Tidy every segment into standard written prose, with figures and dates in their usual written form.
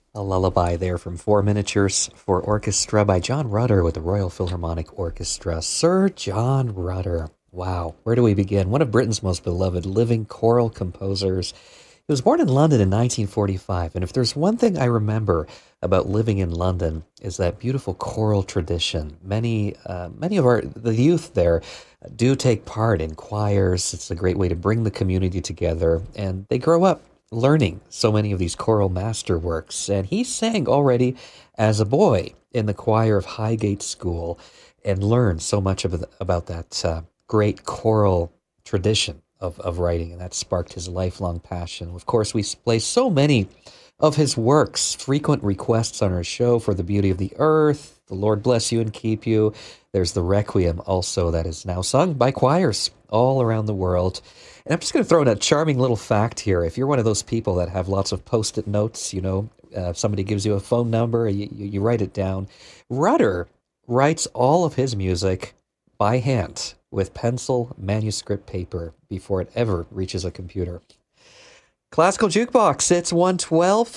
A lullaby there from Four Miniatures for Orchestra by John Rutter with the Royal Philharmonic Orchestra. Sir John Rutter. Wow, where do we begin? One of Britain's most beloved living choral composers. He was born in London in 1945, and if there's one thing I remember about living in London is that beautiful choral tradition. Many of the youth there do take part in choirs. It's a great way to bring the community together, and they grow up learning so many of these choral masterworks. And he sang already as a boy in the choir of Highgate School and learned so much about that great choral tradition of writing. And that sparked his lifelong passion. Of course, we play so many of his works, frequent requests on our show for The Beauty of the Earth, The Lord Bless You and Keep You. There's the Requiem also that is now sung by choirs all around the world. And I'm just going to throw in a charming little fact here. If you're one of those people that have lots of post-it notes, if somebody gives you a phone number, you write it down. Rutter writes all of his music by hand with pencil manuscript paper before it ever reaches a computer. Classical Jukebox, it's 112.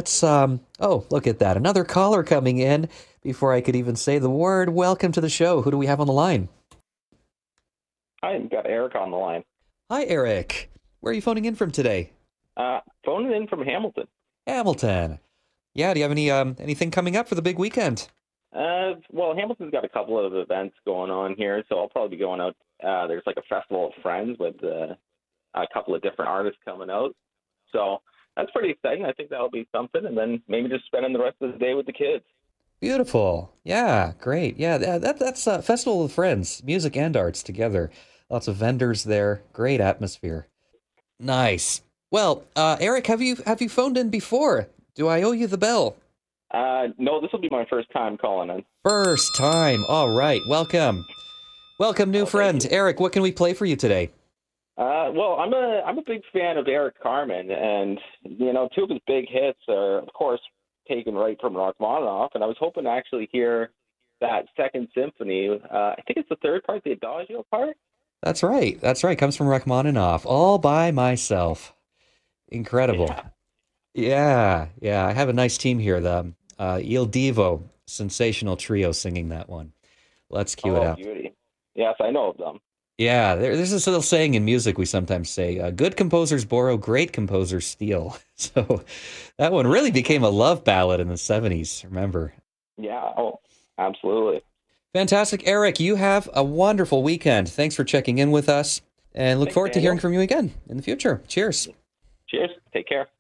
Look at that. Another caller coming in before I could even say the word. Welcome to the show. Who do we have on the line? Hi, I've got Eric on the line. Hi, Eric. Where are you phoning in from today? Phoning in from Hamilton. Hamilton. Yeah, do you have anything coming up for the big weekend? Well, Hamilton's got a couple of events going on here, so I'll probably be going out. There's like a festival of friends with a couple of different artists coming out. So that's pretty exciting. I think that'll be something, and then maybe just spending the rest of the day with the kids. Beautiful. Yeah, great. Yeah, that's a Festival of Friends, music and arts together. Lots of vendors there. Great atmosphere. Nice. Well, Eric, have you phoned in before? Do I owe you the bell? No, this will be my first time calling in. First time. All right. Welcome. Welcome, new Oh, thank friend. you. Eric, what can we play for you today? Well, I'm a big fan of Eric Carmen, and two of his big hits are, of course, taken right from Rachmaninoff, and I was hoping to actually hear that Second Symphony. I think it's the third part, the Adagio part. That's right. That's right. Comes from Rachmaninoff. All by myself. Incredible. Yeah. Yeah, yeah. I have a nice team here. The Il Divo sensational trio singing that one. Let's cue it Oh, up. beauty. Yes, I know of them. Yeah, there's this little saying in music we sometimes say, good composers borrow, great composers steal. So that one really became a love ballad in the 70s, remember? Yeah. Oh, absolutely. Fantastic. Eric, you have a wonderful weekend. Thanks for checking in with us and look Thanks, forward to hearing Daniel. from you again in the future. Cheers. Cheers. Take care.